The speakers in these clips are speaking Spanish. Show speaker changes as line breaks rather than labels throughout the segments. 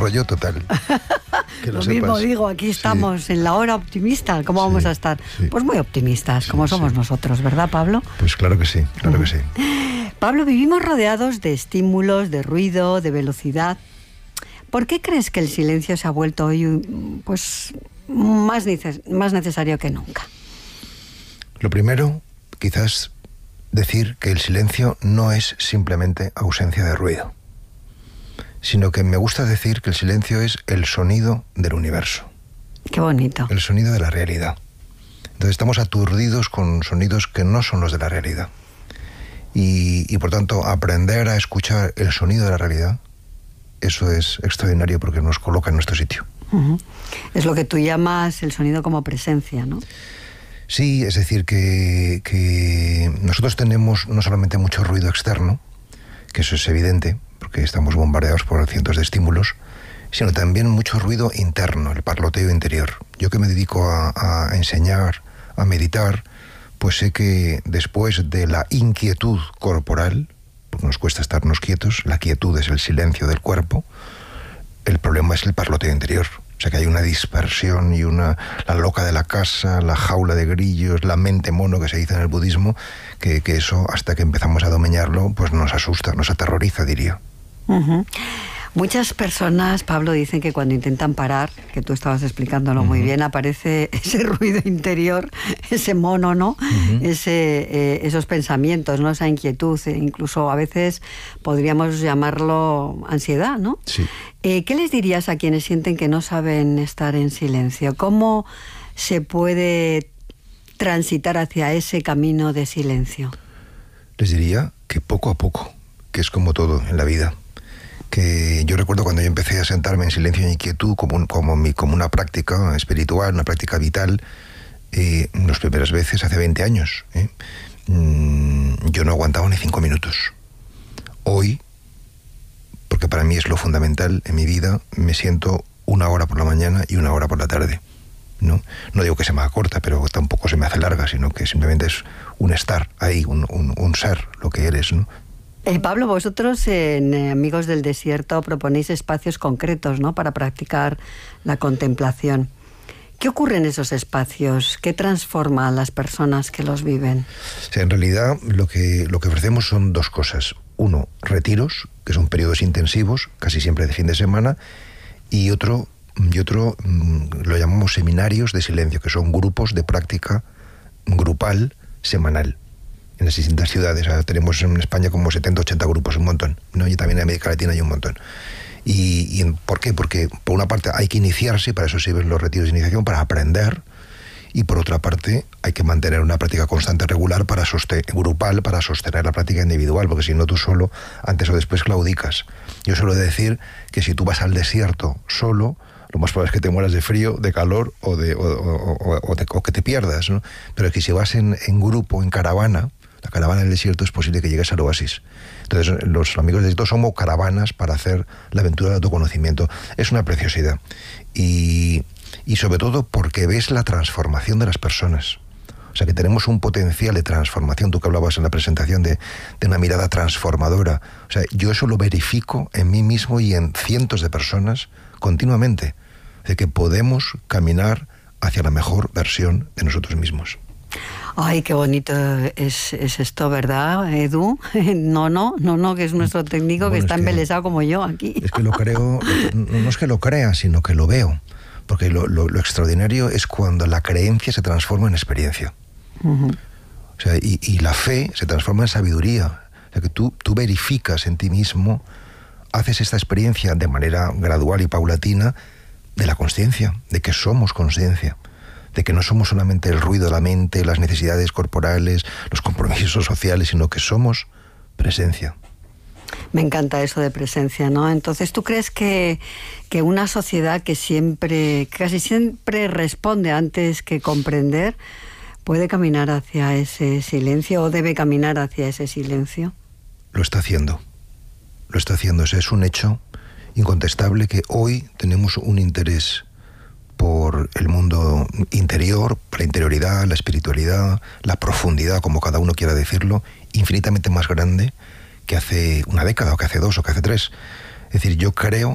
rollo total. Que
lo mismo digo, aquí estamos en la hora optimista. ¿Cómo vamos a estar? Sí. Pues muy optimistas, como somos nosotros, ¿verdad, Pablo?
Pues claro que sí, claro que sí.
Pablo, vivimos rodeados de estímulos, de ruido, de velocidad. ¿Por qué crees que el silencio se ha vuelto hoy pues, más necesario que nunca?
Lo primero, quizás decir que el silencio no es simplemente ausencia de ruido, sino que me gusta decir que el silencio es el sonido del universo.
Qué bonito.
El sonido de la realidad. Entonces estamos aturdidos con sonidos que no son los de la realidad. Y por tanto, aprender a escuchar el sonido de la realidad, eso es extraordinario porque nos coloca en nuestro sitio.
Uh-huh. Es lo que tú llamas el sonido como presencia, ¿no?
Sí, es decir, que nosotros tenemos no solamente mucho ruido externo, que eso es evidente, porque estamos bombardeados por cientos de estímulos, sino también mucho ruido interno, el parloteo interior. Yo que me dedico a enseñar, a meditar, pues sé que después de la inquietud corporal, porque nos cuesta estarnos quietos, la quietud es el silencio del cuerpo, el problema es el parloteo interior. O sea que hay una dispersión y la loca de la casa, la jaula de grillos, la mente mono que se dice en el budismo, que eso hasta que empezamos a dominarlo, pues nos asusta, nos aterroriza, diría.
Uh-huh. Muchas personas, Pablo, dicen que cuando intentan parar, que tú estabas explicándolo muy bien, aparece ese ruido interior, ese mono, ¿no? Esos pensamientos, ¿no? Esa inquietud, incluso a veces podríamos llamarlo ansiedad, ¿no?
Sí.
¿Qué les dirías a quienes sienten que no saben estar en silencio? ¿Cómo se puede transitar hacia ese camino de silencio?
Les diría que poco a poco, que es como todo en la vida. Que yo recuerdo cuando yo empecé a sentarme en silencio y inquietud como una práctica espiritual, una práctica vital, las primeras veces, hace 20 años, yo no aguantaba ni 5 minutos. Hoy, porque para mí es lo fundamental en mi vida, me siento 1 hora por la mañana y 1 hora por la tarde. No digo que se me haga corta, pero tampoco se me hace larga, sino que simplemente es un estar ahí, un ser, lo que eres, ¿no?
Pablo, vosotros en Amigos del Desierto proponéis espacios concretos, ¿no?, para practicar la contemplación. ¿Qué ocurre en esos espacios? ¿Qué transforma a las personas que los viven?
O sea, en realidad lo que ofrecemos son 2 cosas. Uno, retiros, que son periodos intensivos, casi siempre de fin de semana, y otro lo llamamos seminarios de silencio, que son grupos de práctica grupal semanal. En las distintas ciudades, ahora tenemos en España como 70, 80 grupos, un montón, ¿no? Y también en América Latina hay un montón. ¿Y por qué? Porque por una parte hay que iniciarse, para eso sirven los retiros de iniciación, para aprender, y por otra parte hay que mantener una práctica constante, regular, grupal, para sostener la práctica individual, porque si no tú solo, antes o después claudicas. Yo suelo decir que si tú vas al desierto solo, lo más probable es que te mueras de frío, de calor o que te pierdas, ¿no? Pero que si vas en grupo, en caravana, la caravana del desierto, es posible que llegues al oasis. Entonces, los amigos del desierto somos caravanas para hacer la aventura del autoconocimiento. Es una preciosidad. Y sobre todo porque ves la transformación de las personas. O sea, que tenemos un potencial de transformación. Tú que hablabas en la presentación de una mirada transformadora. O sea, yo eso lo verifico en mí mismo y en cientos de personas continuamente. De que podemos caminar hacia la mejor versión de nosotros mismos.
Ay, qué bonito es esto, ¿verdad, Edu? No, que es nuestro técnico, que está embelesado como yo aquí.
Es que lo creo, no es que lo crea, sino que lo veo. Porque lo extraordinario es cuando la creencia se transforma en experiencia. Uh-huh. O sea, y la fe se transforma en sabiduría. O sea, que tú verificas en ti mismo, haces esta experiencia de manera gradual y paulatina de la consciencia, de que somos consciencia. De que no somos solamente el ruido de la mente, las necesidades corporales, los compromisos sociales, sino que somos presencia.
Me encanta eso de presencia, ¿no? Entonces, ¿tú crees que una sociedad que casi siempre responde antes que comprender, puede caminar hacia ese silencio o debe caminar hacia ese silencio?
Lo está haciendo. O sea, es un hecho incontestable que hoy tenemos un interés por el mundo interior, la interioridad, la espiritualidad, la profundidad, como cada uno quiera decirlo, infinitamente más grande que hace una década, o que hace 2, o que hace 3. Es decir, yo creo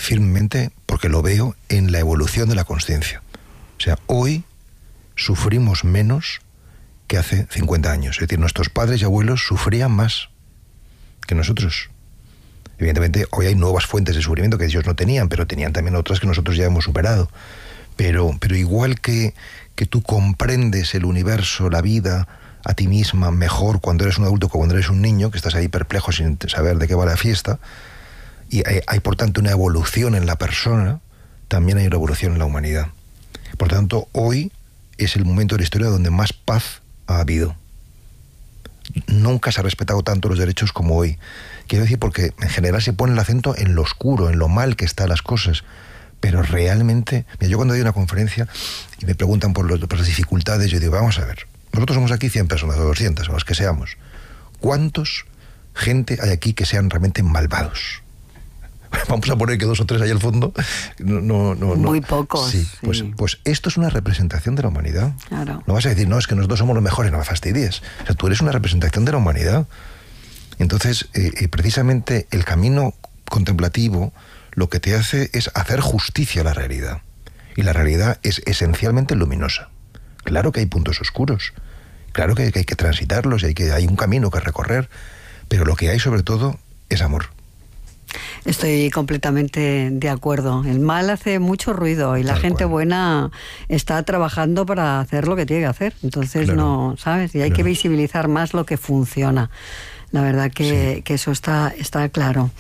firmemente porque lo veo en la evolución de la consciencia. O sea, hoy sufrimos menos que hace 50 años. Es decir, nuestros padres y abuelos sufrían más que nosotros. Evidentemente, hoy hay nuevas fuentes de sufrimiento que ellos no tenían, pero tenían también otras que nosotros ya hemos superado. Pero igual que tú comprendes el universo, la vida, a ti misma mejor cuando eres un adulto que cuando eres un niño, que estás ahí perplejo sin saber de qué va la fiesta, y hay por tanto una evolución en la persona, también hay una evolución en la humanidad. Por tanto, hoy es el momento de la historia donde más paz ha habido. Nunca se ha respetado tanto los derechos como hoy. Quiero decir, porque en general se pone el acento en lo oscuro, en lo mal que están las cosas. Pero realmente, mira, yo cuando doy una conferencia y me preguntan por las dificultades, yo digo, vamos a ver, nosotros somos aquí 100 personas o 200, o las que seamos. ¿Cuántos gente hay aquí que sean realmente malvados? Vamos a poner que 2 o 3 ahí al fondo.
Muy pocos.
Sí, pues esto es una representación de la humanidad.
Claro.
No vas a decir, no, es que nosotros somos los mejores, no me fastidies. O sea, tú eres una representación de la humanidad. Entonces, precisamente el camino contemplativo lo que te hace es hacer justicia a la realidad. Y la realidad es esencialmente luminosa. Claro que hay puntos oscuros. Claro que hay que transitarlos y hay un camino que recorrer. Pero lo que hay sobre todo es amor.
Estoy completamente de acuerdo. El mal hace mucho ruido y la gente buena está trabajando para hacer lo que tiene que hacer. Entonces, claro, no, ¿sabes? Y hay que visibilizar más lo que funciona. La verdad que eso está claro.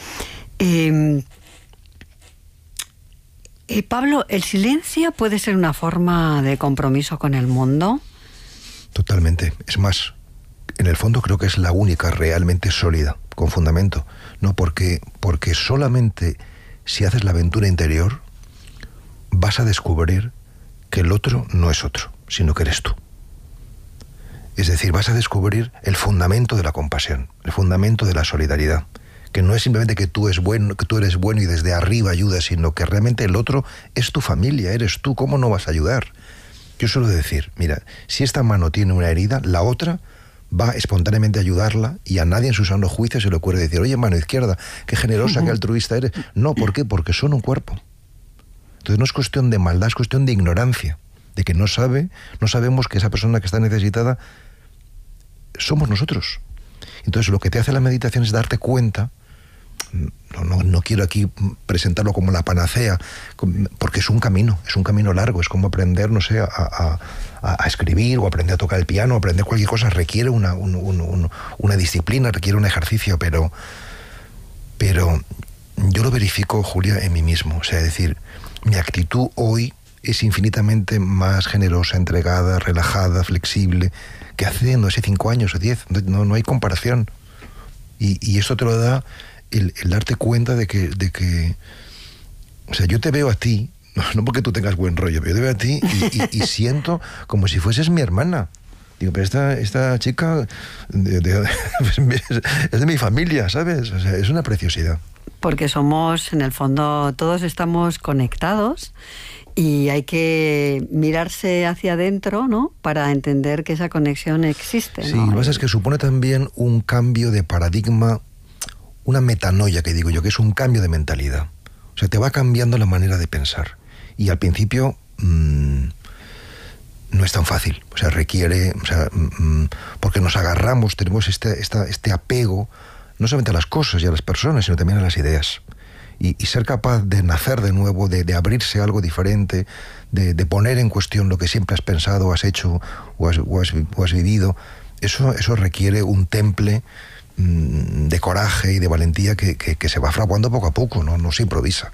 Pablo, ¿el silencio puede ser una forma de compromiso con el mundo?
Totalmente. Es más, en el fondo creo que es la única realmente sólida, con fundamento. No, porque solamente si haces la aventura interior vas a descubrir que el otro no es otro, sino que eres tú. Es decir, vas a descubrir el fundamento de la compasión, el fundamento de la solidaridad, que no es simplemente que tú eres bueno y desde arriba ayudas, sino que realmente el otro es tu familia, eres tú. ¿Cómo no vas a ayudar? Yo suelo decir, mira, si esta mano tiene una herida, la otra va espontáneamente a ayudarla y a nadie en su sano juicio se le ocurre decir, oye, mano izquierda, qué generosa, qué altruista eres. No, ¿por qué? Porque son un cuerpo. Entonces no es cuestión de maldad, es cuestión de ignorancia, de que no sabemos que esa persona que está necesitada somos nosotros. Entonces lo que te hace la meditación es darte cuenta, no quiero aquí presentarlo como la panacea, porque es un camino largo, es como aprender, no sé, a escribir o aprender a tocar el piano, aprender cualquier cosa, requiere una disciplina, requiere un ejercicio, pero yo lo verifico, Julia, en mí mismo. O sea, es decir, mi actitud hoy es infinitamente más generosa, entregada, relajada, flexible, que hace, no sé, 5 años o 10. No hay comparación. Y esto te lo da el darte cuenta de que o sea, yo te veo a ti, no porque tú tengas buen rollo, pero yo te veo a ti y siento como si fueses mi hermana. Digo, pero esta chica es de mi familia, ¿sabes? O sea, es una preciosidad.
Porque somos, en el fondo, todos estamos conectados y hay que mirarse hacia adentro, ¿no?, para entender que esa conexión existe, ¿no?
Sí, lo que pasa es que supone también un cambio de paradigma, una metanoia, que digo yo, que es un cambio de mentalidad. O sea, te va cambiando la manera de pensar. Y al principio no es tan fácil. O sea, requiere, porque nos agarramos, tenemos este apego, no solamente a las cosas y a las personas, sino también a las ideas. Y ser capaz de nacer de nuevo, de abrirse a algo diferente, de poner en cuestión lo que siempre has pensado, has hecho o has vivido, eso requiere un temple de coraje y de valentía que se va fraguando poco a poco, no se improvisa.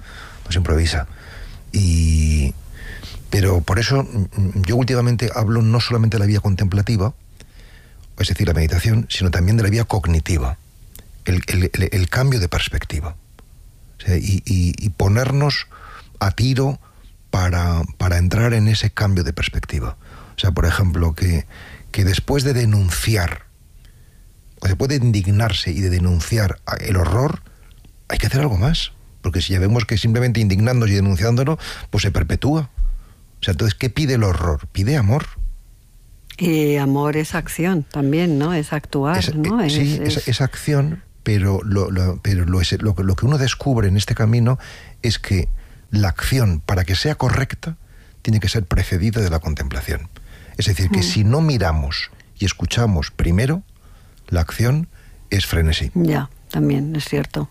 Pero por eso yo últimamente hablo no solamente de la vía contemplativa, es decir, la meditación, sino también de la vía cognitiva, el cambio de perspectiva. O sea, y ponernos a tiro para entrar en ese cambio de perspectiva. O sea, por ejemplo, que después de denunciar, o después de indignarse y de denunciar el horror, hay que hacer algo más. Porque si ya vemos que simplemente indignándonos y denunciándolo, pues se perpetúa. O sea, entonces, ¿qué pide el horror? Pide amor.
Y amor es acción también, ¿no? Es actuar, ¿no?
Es acción, pero lo que uno descubre en este camino es que la acción, para que sea correcta, tiene que ser precedida de la contemplación. Es decir, que si no miramos y escuchamos primero, la acción es frenesí.
Ya, también es cierto.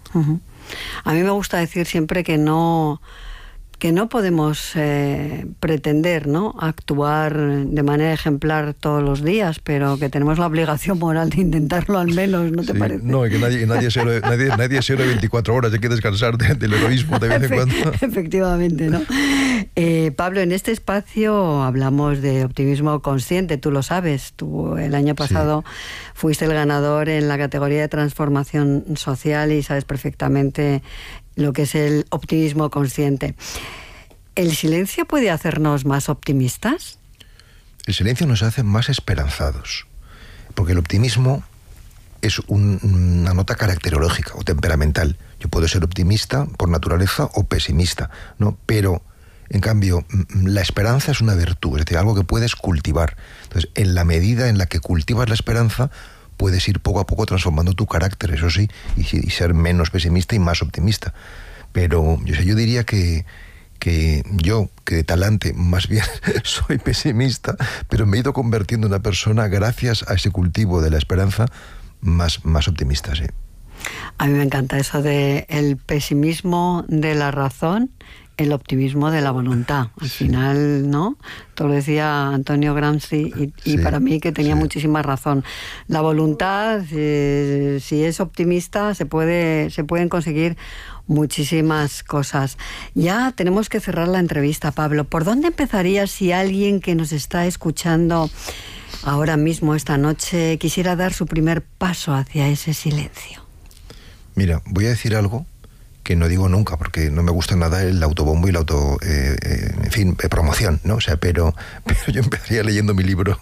A mí me gusta decir siempre que no podemos pretender, ¿no?, actuar de manera ejemplar todos los días, pero que tenemos la obligación moral de intentarlo al menos, ¿no te parece?
No, y que nadie es héroe 24 horas, hay que descansar del heroísmo de vez en cuando.
Efectivamente, ¿no? Pablo, en este espacio hablamos de optimismo consciente, tú lo sabes, tú el año pasado fuiste el ganador en la categoría de transformación social y sabes perfectamente lo que es el optimismo consciente. ¿El silencio puede hacernos más optimistas?
El silencio nos hace más esperanzados, porque el optimismo es una nota caracterológica o temperamental. Yo puedo ser optimista por naturaleza o pesimista, ¿no? Pero, en cambio, la esperanza es una virtud, es decir, algo que puedes cultivar. Entonces, en la medida en la que cultivas la esperanza, puedes ir poco a poco transformando tu carácter, eso sí, y ser menos pesimista y más optimista. Pero yo diría que yo, que de talante más bien soy pesimista, pero me he ido convirtiendo en una persona, gracias a ese cultivo de la esperanza, más optimista, sí.
A mí me encanta eso de el pesimismo de la razón, el optimismo de la voluntad. Al final, ¿no? Todo lo decía Antonio Gramsci y para mí que tenía muchísima razón. La voluntad, si es optimista, se pueden conseguir muchísimas cosas. Ya tenemos que cerrar la entrevista, Pablo. ¿Por dónde empezarías si alguien que nos está escuchando ahora mismo, esta noche, quisiera dar su primer paso hacia ese silencio?
Mira, voy a decir algo que no digo nunca, porque no me gusta nada el autobombo y la promoción, ¿no? O sea, pero yo empezaría leyendo mi libro.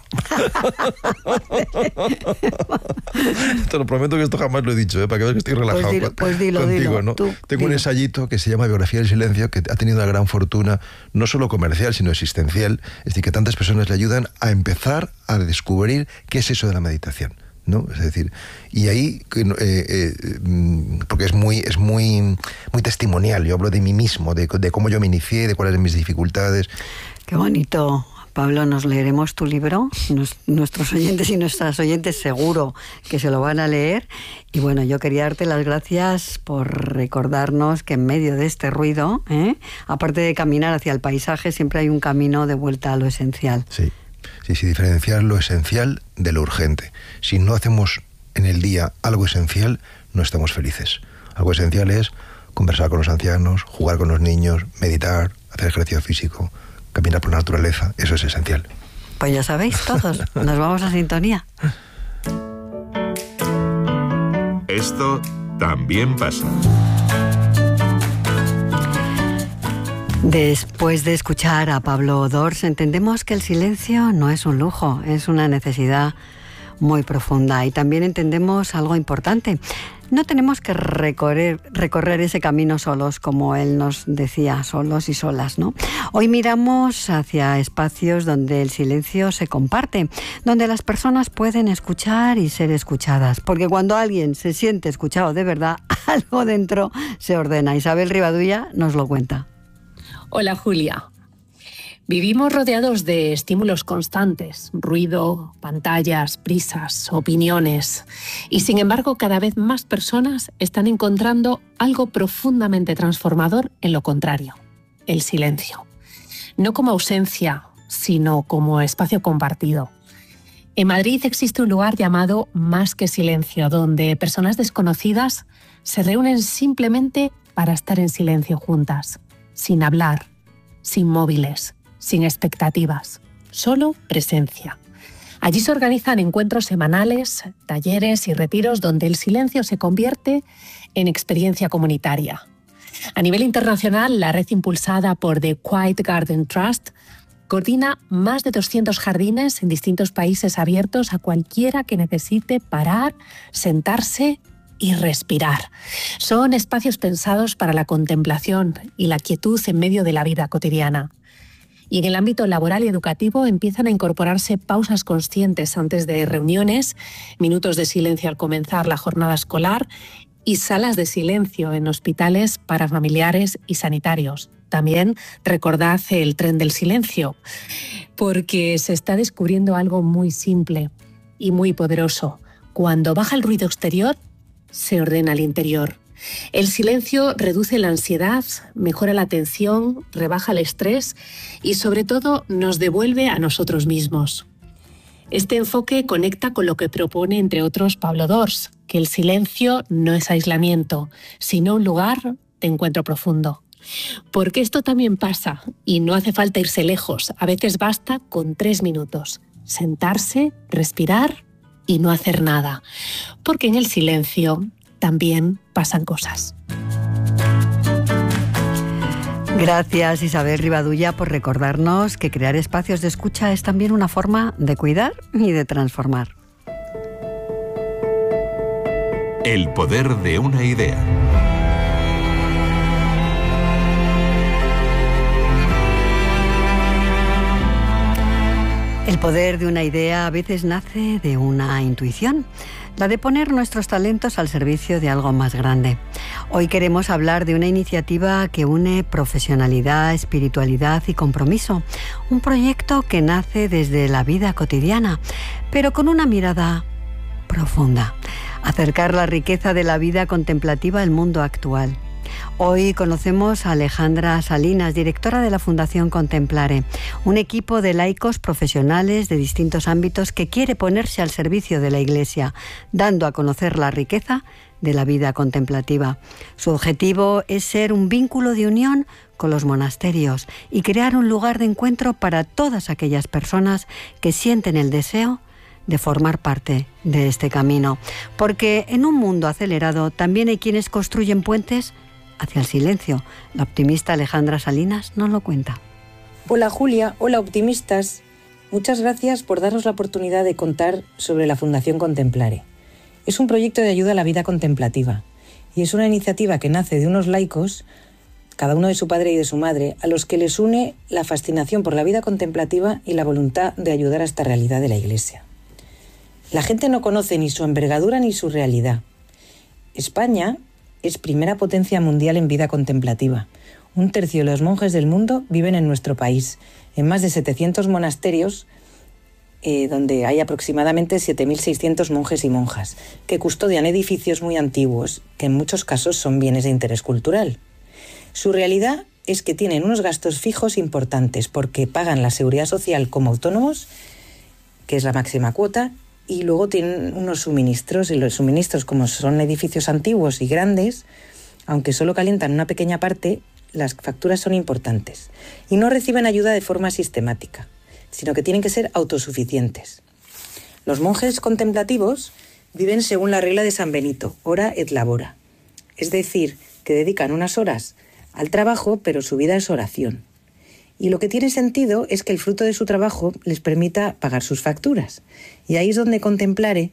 Te lo prometo que esto jamás lo he dicho, para que veas que estoy relajado contigo, ¿no? Tengo un ensayito que se llama Biografía del Silencio, que ha tenido una gran fortuna, no solo comercial, sino existencial. Es decir, que tantas personas le ayudan a empezar a descubrir qué es eso de la meditación, ¿no? Es decir, y ahí, porque es muy testimonial, yo hablo de mí mismo, de cómo yo me inicié, de cuáles eran mis dificultades.
Qué bonito. Pablo, nos leeremos tu libro, nuestros oyentes y nuestras oyentes seguro que se lo van a leer. Y bueno, yo quería darte las gracias por recordarnos que en medio de este ruido, aparte de caminar hacia el paisaje, siempre hay un camino de vuelta a lo esencial.
Sí, diferenciar lo esencial de lo urgente. Si no hacemos en el día algo esencial, no estamos felices. Algo esencial es conversar con los ancianos, jugar con los niños, meditar, hacer ejercicio físico, caminar por la naturaleza. Eso es esencial.
Pues ya sabéis todos, nos vamos a sintonía.
Esto también pasa.
Después de escuchar a Pablo Dors, entendemos que el silencio no es un lujo, es una necesidad muy profunda. Y también entendemos algo importante. No tenemos que recorrer ese camino solos, como él nos decía, solos y solas, ¿no? Hoy miramos hacia espacios donde el silencio se comparte, donde las personas pueden escuchar y ser escuchadas. Porque cuando alguien se siente escuchado de verdad, algo dentro se ordena. Isabel Rivadulla nos lo cuenta.
Hola, Julia. Vivimos rodeados de estímulos constantes, ruido, pantallas, prisas, opiniones. Y sin embargo, cada vez más personas están encontrando algo profundamente transformador en lo contrario, el silencio. No como ausencia, sino como espacio compartido. En Madrid existe un lugar llamado Más que Silencio, donde personas desconocidas se reúnen simplemente para estar en silencio juntas, sin hablar, sin móviles, sin expectativas, solo presencia. Allí se organizan encuentros semanales, talleres y retiros donde el silencio se convierte en experiencia comunitaria. A nivel internacional, la red impulsada por The Quiet Garden Trust coordina más de 200 jardines en distintos países abiertos a cualquiera que necesite parar, sentarse y respirar. Son espacios pensados para la contemplación y la quietud en medio de la vida cotidiana. Y en el ámbito laboral y educativo empiezan a incorporarse pausas conscientes antes de reuniones, minutos de silencio al comenzar la jornada escolar y salas de silencio en hospitales para familiares y sanitarios. También recordad el tren del silencio, porque se está descubriendo algo muy simple y muy poderoso. Cuando baja el ruido exterior, se ordena el interior. El silencio reduce la ansiedad, mejora la atención, rebaja el estrés y sobre todo nos devuelve a nosotros mismos. Este enfoque conecta con lo que propone, entre otros, Pablo Dors, que el silencio no es aislamiento, sino un lugar de encuentro profundo. Porque esto también pasa y no hace falta irse lejos, a veces basta con 3 minutos, sentarse, respirar y no hacer nada, porque en el silencio también pasan cosas.
Gracias, Isabel Rivadulla, por recordarnos que crear espacios de escucha es también una forma de cuidar y de transformar.
El poder de una idea.
El poder de una idea a veces nace de una intuición, la de poner nuestros talentos al servicio de algo más grande. Hoy queremos hablar de una iniciativa que une profesionalidad, espiritualidad y compromiso. Un proyecto que nace desde la vida cotidiana, pero con una mirada profunda. Acercar la riqueza de la vida contemplativa al mundo actual. Hoy conocemos a Alejandra Salinas, directora de la Fundación Contemplare, un equipo de laicos profesionales de distintos ámbitos que quiere ponerse al servicio de la Iglesia, dando a conocer la riqueza de la vida contemplativa. Su objetivo es ser un vínculo de unión con los monasterios y crear un lugar de encuentro para todas aquellas personas que sienten el deseo de formar parte de este camino. Porque en un mundo acelerado también hay quienes construyen puentes hacia el silencio. La optimista Alejandra Salinas nos lo cuenta.
Hola Julia, hola optimistas. Muchas gracias por darnos la oportunidad de contar sobre la Fundación Contemplare. Es un proyecto de ayuda a la vida contemplativa y es una iniciativa que nace de unos laicos, cada uno de su padre y de su madre, a los que les une la fascinación por la vida contemplativa y la voluntad de ayudar a esta realidad de la Iglesia. La gente no conoce ni su envergadura ni su realidad. España es primera potencia mundial en vida contemplativa. 1/3 de los monjes del mundo viven en nuestro país, en más de 700 monasterios, donde hay aproximadamente 7.600 monjes y monjas, que custodian edificios muy antiguos, que en muchos casos son bienes de interés cultural. Su realidad es que tienen unos gastos fijos importantes, porque pagan la seguridad social como autónomos, que es la máxima cuota, y luego tienen unos suministros, y los suministros, como son edificios antiguos y grandes, aunque solo calientan una pequeña parte, las facturas son importantes. Y no reciben ayuda de forma sistemática, sino que tienen que ser autosuficientes. Los monjes contemplativos viven según la regla de San Benito, ora et labora. Es decir, que dedican unas horas al trabajo, pero su vida es oración. Y lo que tiene sentido es que el fruto de su trabajo les permita pagar sus facturas. Y ahí es donde Contemplare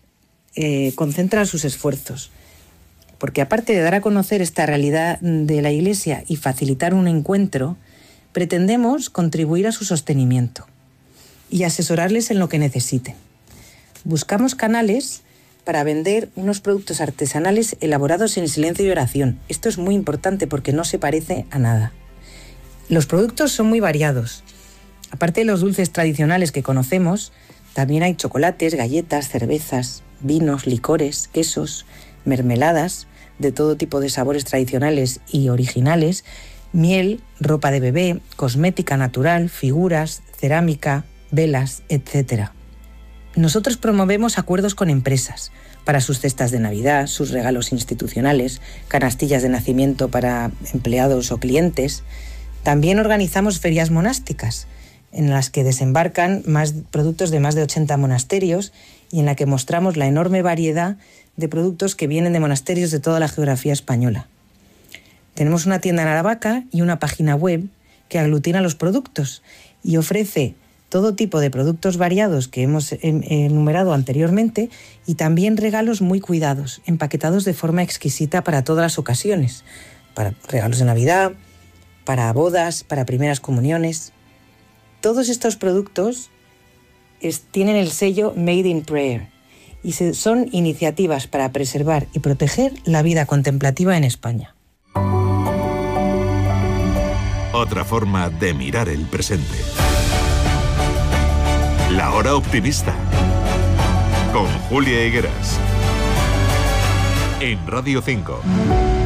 concentra sus esfuerzos. Porque aparte de dar a conocer esta realidad de la Iglesia y facilitar un encuentro, pretendemos contribuir a su sostenimiento y asesorarles en lo que necesiten. Buscamos canales para vender unos productos artesanales elaborados en silencio y oración. Esto es muy importante porque no se parece a nada. Los productos son muy variados. Aparte de los dulces tradicionales que conocemos, también hay chocolates, galletas, cervezas, vinos, licores, quesos, mermeladas de todo tipo de sabores tradicionales y originales, miel, ropa de bebé, cosmética natural, figuras, cerámica, velas, etc. Nosotros promovemos acuerdos con empresas para sus cestas de Navidad, sus regalos institucionales, canastillas de nacimiento para empleados o clientes. También organizamos ferias monásticas, en las que desembarcan productos de más de 80 monasterios y en la que mostramos la enorme variedad de productos que vienen de monasterios de toda la geografía española. Tenemos una tienda en Aravaca y una página web que aglutina los productos y ofrece todo tipo de productos variados que hemos enumerado anteriormente y también regalos muy cuidados, empaquetados de forma exquisita para todas las ocasiones, para regalos de Navidad, para bodas, para primeras comuniones. Todos estos productos tienen el sello Made in Prayer y son iniciativas para preservar y proteger la vida contemplativa en España.
Otra forma de mirar el presente. La Hora Optimista. Con Julia Higueras. En Radio 5.